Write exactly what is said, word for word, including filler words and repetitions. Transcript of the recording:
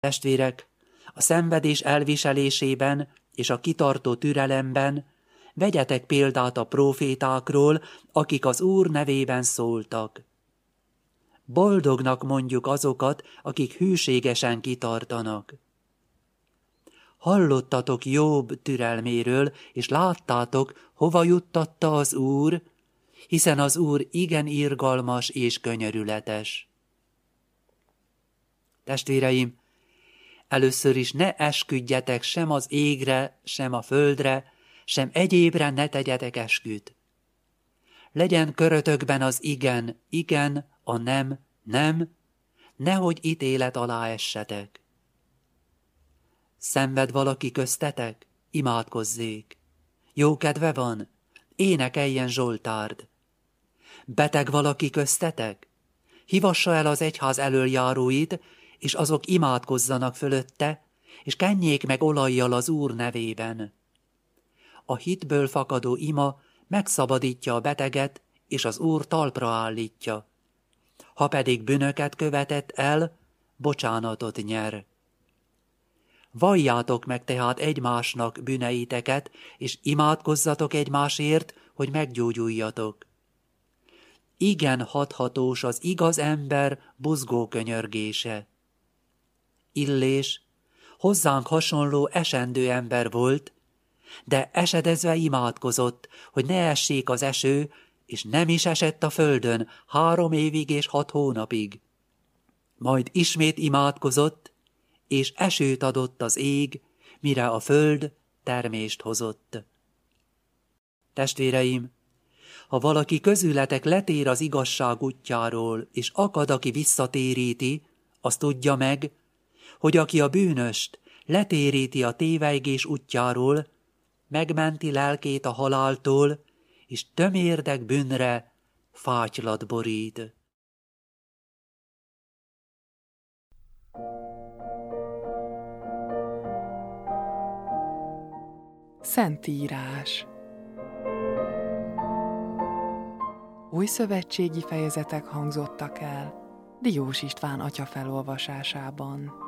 Testvérek, a szenvedés elviselésében és a kitartó türelemben vegyetek példát a prófétákról, akik az Úr nevében szóltak. Boldognak mondjuk azokat, akik hűségesen kitartanak. Hallottatok Jobb türelméről, és láttátok, hova juttatta az Úr, hiszen az Úr igen irgalmas és könyörületes. Testvéreim, először is ne esküdjetek sem az égre, sem a földre, sem egyébre ne tegyetek esküt. Legyen körötökben az igen, igen, a nem, nem, nehogy ítélet alá essetek. Szenved valaki köztetek? Imádkozzék. Jó kedve van? Énekeljen zsoltárd. Beteg valaki köztetek? Hívassa el az egyház elöljáróit, és azok imádkozzanak fölötte, és kenjék meg olajjal az Úr nevében. A hitből fakadó ima megszabadítja a beteget, és az Úr talpra állítja. Ha pedig bűnöket követett el, bocsánatot nyer. Valljátok meg tehát egymásnak bűneiteket, és imádkozzatok egymásért, hogy meggyógyuljatok. Igen hathatós az igaz ember buzgó könyörgése. Illés hozzánk hasonló esendő ember volt, de esedezve imádkozott, hogy ne essék az eső, és nem is esett a földön három évig és hat hónapig. Majd ismét imádkozott, és esőt adott az ég, mire a föld termést hozott. Testvéreim, ha valaki közületek letér az igazság útjáról, és akad, aki visszatéríti, azt tudja meg, hogy aki a bűnöst letéríti a tévejgés útjáról, megmenti lelkét a haláltól, és tömérdek bűnre fátylat borít. Szentírás. Új szövetségi fejezetek hangzottak el Diós István atya felolvasásában.